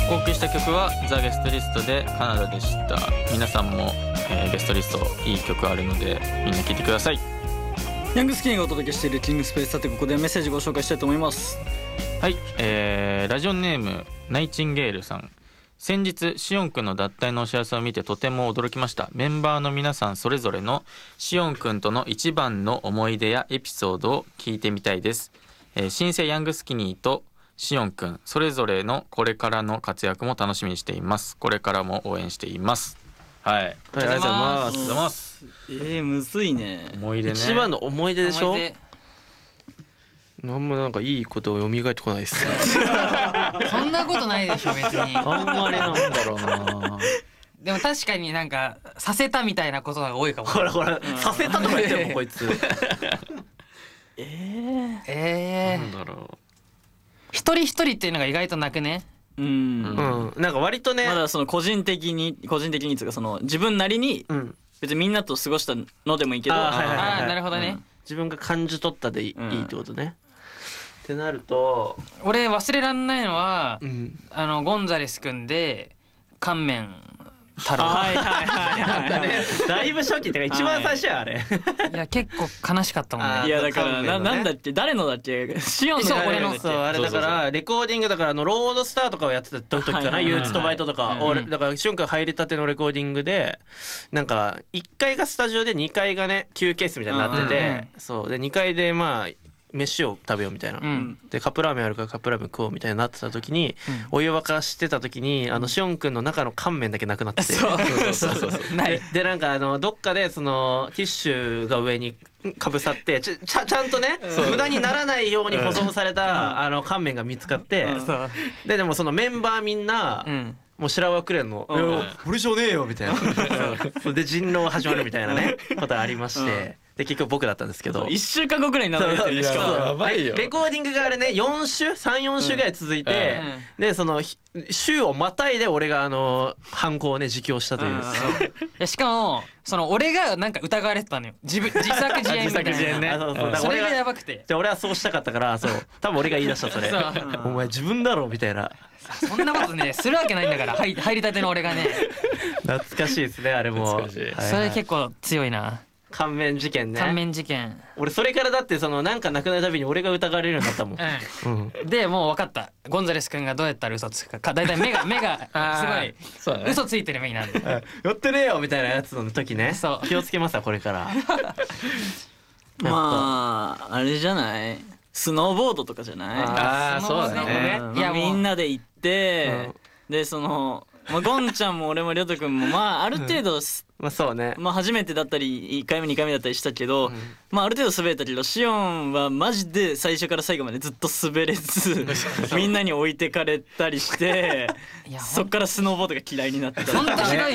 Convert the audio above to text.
お送りした曲はザ・ゲストリストでカナダでした。皆さんも、ゲストリストいい曲あるのでみんな聴いてください。 ヤングスキニがお届けしているキングスペース。さてここでメッセージご紹介したいと思います。 はい、ラジオネームナイチンゲールさん。先日シオンくんの脱退のお知らせを見てとても驚きました。メンバーの皆さんそれぞれのシオンくんとの一番の思い出やエピソードを聞いてみたいです。新生ヤングスキニーとシオンくんそれぞれのこれからの活躍も楽しみにしています。これからも応援しています。はい、 ありがとうございます。 ありがとうございます。 むずいね。 思い出ね。 一番の思い出でしょ。 思い出なんもなんかいいこと蘇ってこないです。 そんなことないでしょ別に。 あんまりなんだろうな。 でも確かになんかさせたみたいなことが多いかも。 ほらほら、させたとか言ってるもんこいつ。 なんだろう。 一人一人っていうのが意外となくね。 なんか割とね、 まだその個人的にというかその自分なりに別にみんなと過ごしたのでもいいけど、 ああなるほどね。 自分が感じ取ったでいいってことね。ってなると俺忘れらんないのは、ゴンザレス君で乾麺太郎。 だいぶ初期ってか一番最初やあれ。 いや結構悲しかったもんね。 いやだからなんだっけ、誰のだっけ、シオンのそう俺の。 そうあれだからレコーディングだからロードスターとかをやってた時かな、憂鬱とバイトとか。俺だから瞬間入りたてのレコーディングでなんか1階がスタジオで2階がね休憩室みたいになってて、そうで2階でまあ飯を食べようみたいな、でカップラーメンあるからカップラーメン食おうみたいになってた時に、お湯沸かしてた時にシオンくんの中の乾麺だけなくなってて、でなんかどっかでそのティッシュが上にかぶさってちゃんとね無駄にならないように保存された乾麺が見つかって、でもそのメンバーみんな、もう白輪くれんの俺じゃねえよみたいな。で人狼始まるみたいなねことありまして、で結局僕だったんですけど、 1週間後くらいになってる。しかもやばいよ。 レコーディングがあれね3,4週ぐらい続いて、でその週をまたいで俺が犯行をね自供したという。 いやしかもその俺がなんか疑われてたのよ。自作自演みたいな。それがやばくて。 俺はそうしたかったから、そう多分俺が言い出したそれ。お前自分だろみたいな。 そんなことねするわけないんだから。入りたての俺がね。 懐かしいですねあれも。 それ結構強いな。 乾麺事件ね。 乾麺事件。 俺それからだってなんかなくなるたびに俺が疑われるようになったもん。 でもう分かった。ゴンザレス君がどうやったら嘘つくか。だいたい目がすごい嘘ついてる目になる。 やってねえよみたいなやつの時ね。気をつけますわこれから。 まああれじゃない、スノーボードとかじゃない。 ああそうだね。 いやみんなで行って、でゴンちゃんも俺もりょうとくんもまあある程度まあそうね、 まあ初めてだったり1回目2回目だったりしたけど、まあある程度滑れたけど、シオンはマジで最初から最後までずっと滑れずみんなに置いてかれたりして、そっからスノーボードが嫌いになった。 ほんとひどい